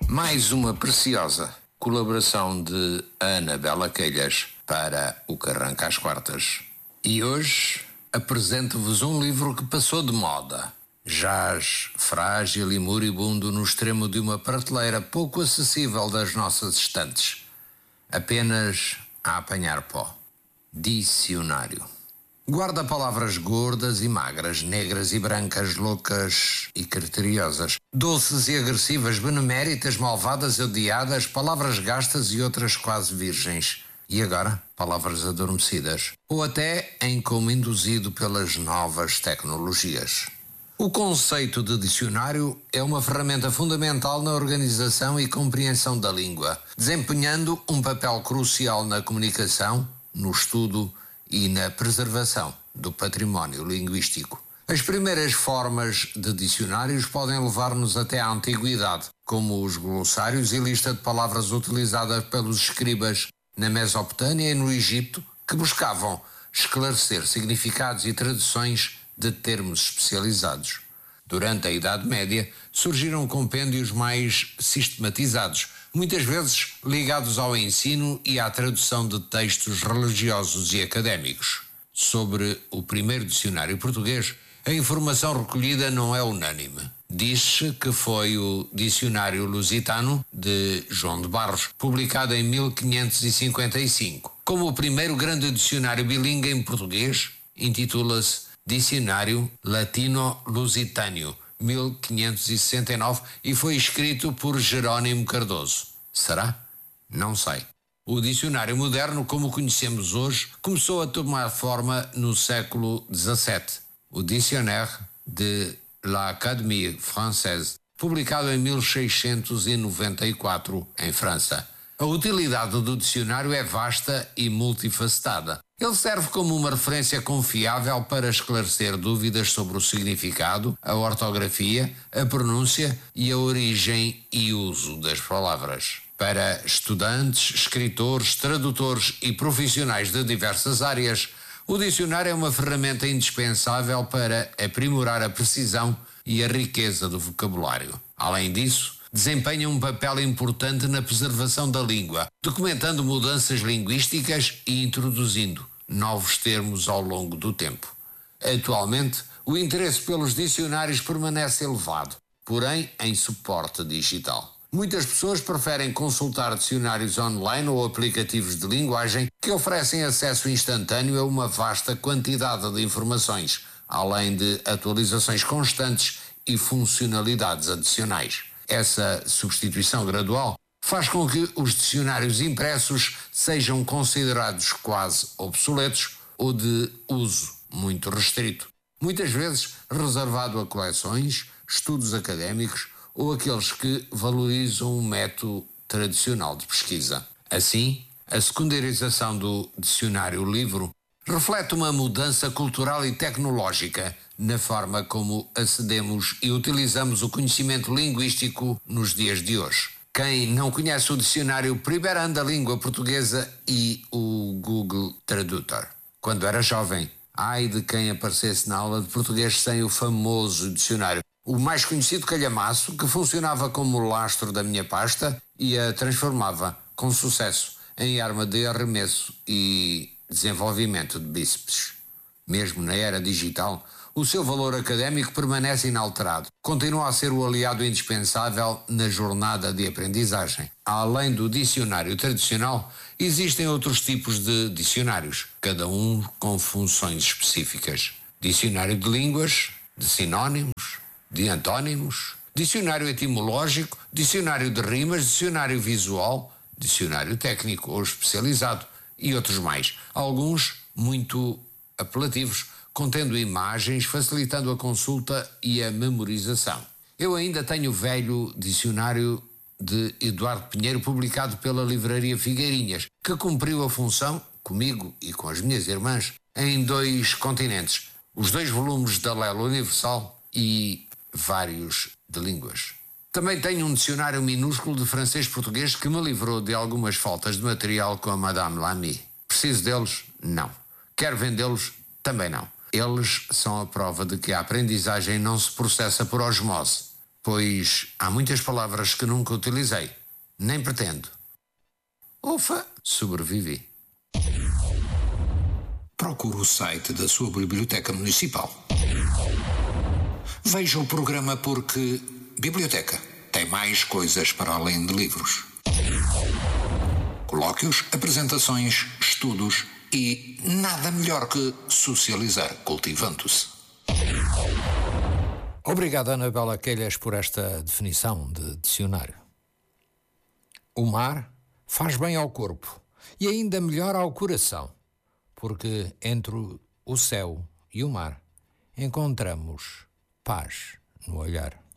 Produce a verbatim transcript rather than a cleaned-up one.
Mais uma preciosa colaboração de Anabela Queilhas para o Carranca às Quartas. E hoje apresento-vos um livro que passou de moda. Jaz frágil e moribundo no extremo de uma prateleira pouco acessível das nossas estantes. Apenas a apanhar pó. Dicionário. Guarda palavras gordas e magras, negras e brancas, loucas e criteriosas, doces e agressivas, beneméritas, malvadas e odiadas, palavras gastas e outras quase virgens. E agora, palavras adormecidas, ou até em como induzido pelas novas tecnologias. O conceito de dicionário é uma ferramenta fundamental na organização e compreensão da língua, desempenhando um papel crucial na comunicação, no estudo e na preservação do património linguístico. As primeiras formas de dicionários podem levar-nos até à antiguidade, como os glossários e lista de palavras utilizadas pelos escribas na Mesopotâmia e no Egito, que buscavam esclarecer significados e traduções de termos especializados. Durante a Idade Média, surgiram compêndios mais sistematizados, muitas vezes ligados ao ensino e à tradução de textos religiosos e académicos. Sobre o primeiro dicionário português, a informação recolhida não é unânime. Diz-se que foi o Dicionário Lusitano, de João de Barros, publicado em mil quinhentos e cinquenta e cinco. Como o primeiro grande dicionário bilíngue em português, intitula-se Dicionário Latino-Lusitâneo, mil quinhentos e sessenta e nove, e foi escrito por Jerónimo Cardoso. Será? Não sei. O dicionário moderno, como o conhecemos hoje, começou a tomar forma no século dezassete. O Dictionnaire de l'Académie Française, publicado em mil seiscentos e noventa e quatro, em França. A utilidade do dicionário é vasta e multifacetada. Ele serve como uma referência confiável para esclarecer dúvidas sobre o significado, a ortografia, a pronúncia e a origem e uso das palavras. Para estudantes, escritores, tradutores e profissionais de diversas áreas, o dicionário é uma ferramenta indispensável para aprimorar a precisão e a riqueza do vocabulário. Além disso, desempenha um papel importante na preservação da língua, documentando mudanças linguísticas e introduzindo novos termos ao longo do tempo. Atualmente, o interesse pelos dicionários permanece elevado, porém em suporte digital. Muitas pessoas preferem consultar dicionários online ou aplicativos de linguagem que oferecem acesso instantâneo a uma vasta quantidade de informações, além de atualizações constantes e funcionalidades adicionais. Essa substituição gradual faz com que os dicionários impressos sejam considerados quase obsoletos ou de uso muito restrito, muitas vezes reservado a coleções, estudos académicos ou aqueles que valorizam o método tradicional de pesquisa. Assim, a secundarização do dicionário-livro reflete uma mudança cultural e tecnológica na forma como acedemos e utilizamos o conhecimento linguístico nos dias de hoje. Quem não conhece o dicionário Primeirão da Língua Portuguesa e o Google Tradutor? Quando era jovem, ai de quem aparecesse na aula de português sem o famoso dicionário, o mais conhecido calhamaço, que funcionava como lastro da minha pasta e a transformava, com sucesso, em arma de arremesso e desenvolvimento de bíceps. Mesmo na era digital, o seu valor académico permanece inalterado. Continua a ser o aliado indispensável na jornada de aprendizagem. Além do dicionário tradicional, existem outros tipos de dicionários, cada um com funções específicas. Dicionário de línguas, de sinónimos, de antónimos, dicionário etimológico, dicionário de rimas, dicionário visual, dicionário técnico ou especializado e outros mais. Alguns muito apelativos, contendo imagens, facilitando a consulta e a memorização. Eu ainda tenho o velho dicionário de Eduardo Pinheiro, publicado pela Livraria Figueirinhas, que cumpriu a função, comigo e com as minhas irmãs, em dois continentes, os dois volumes da Lela Universal e vários de línguas. Também tenho um dicionário minúsculo de francês-português que me livrou de algumas faltas de material com a Madame Lamy. Preciso deles? Não. Quero vendê-los? Também não. Eles são a prova de que a aprendizagem não se processa por osmose, pois há muitas palavras que nunca utilizei, nem pretendo. Ufa, sobrevivi. Procure o site da sua biblioteca municipal. Veja o programa porque biblioteca tem mais coisas para além de livros. Colóquios, apresentações, estudos e nada melhor que socializar cultivando-se. Obrigado, Anabela Queilas, por esta definição de dicionário. O mar faz bem ao corpo e ainda melhor ao coração, porque entre o céu e o mar encontramos paz no olhar.